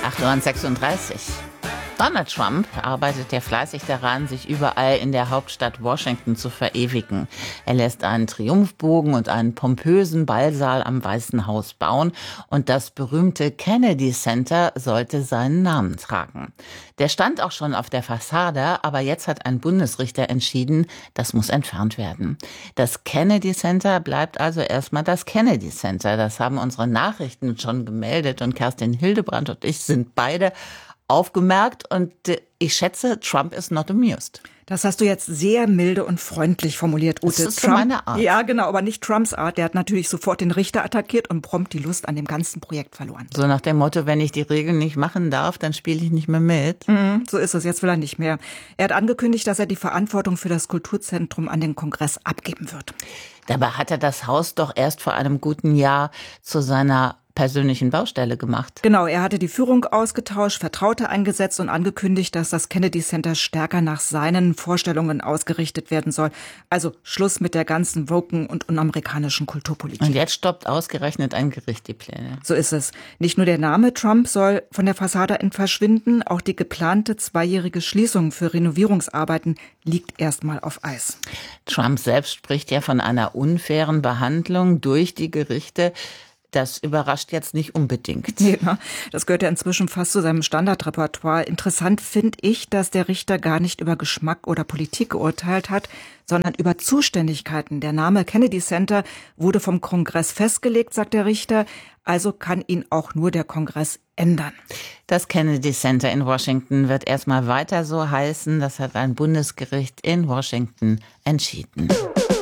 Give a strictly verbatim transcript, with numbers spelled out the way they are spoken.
acht Uhr sechsunddreißig. Donald Trump arbeitet ja fleißig daran, sich überall in der Hauptstadt Washington zu verewigen. Er lässt einen Triumphbogen und einen pompösen Ballsaal am Weißen Haus bauen und das berühmte Kennedy Center sollte seinen Namen tragen. Der stand auch schon auf der Fassade, aber jetzt hat ein Bundesrichter entschieden, das muss entfernt werden. Das Kennedy Center bleibt also erstmal das Kennedy Center. Das haben unsere Nachrichten schon gemeldet und Kerstin Hildebrandt und ich sind beide aufgemerkt und ich schätze, Trump is not amused. Das hast du jetzt sehr milde und freundlich formuliert, Ute. Das ist Trump, so meine Art. Ja, genau, aber nicht Trumps Art. Der hat natürlich sofort den Richter attackiert und prompt die Lust an dem ganzen Projekt verloren. So nach dem Motto, wenn ich die Regeln nicht machen darf, dann spiele ich nicht mehr mit. Mhm, so ist es, jetzt will er nicht mehr. Er hat angekündigt, dass er die Verantwortung für das Kulturzentrum an den Kongress abgeben wird. Dabei hat er das Haus doch erst vor einem guten Jahr zu seiner persönlichen Baustelle gemacht. Genau, er hatte die Führung ausgetauscht, Vertraute eingesetzt und angekündigt, dass das Kennedy Center stärker nach seinen Vorstellungen ausgerichtet werden soll. Also Schluss mit der ganzen woken und unamerikanischen Kulturpolitik. Und jetzt stoppt ausgerechnet ein Gericht die Pläne. So ist es. Nicht nur der Name Trump soll von der Fassade verschwinden, auch die geplante zweijährige Schließung für Renovierungsarbeiten liegt erstmal auf Eis. Trump selbst spricht ja von einer unfairen Behandlung durch die Gerichte. Das überrascht jetzt nicht unbedingt. Nee, na, das gehört ja inzwischen fast zu seinem Standardrepertoire. Interessant finde ich, dass der Richter gar nicht über Geschmack oder Politik geurteilt hat, sondern über Zuständigkeiten. Der Name Kennedy Center wurde vom Kongress festgelegt, sagt der Richter. Also kann ihn auch nur der Kongress ändern. Das Kennedy Center in Washington wird erstmal weiter so heißen. Das hat ein Bundesgericht in Washington entschieden.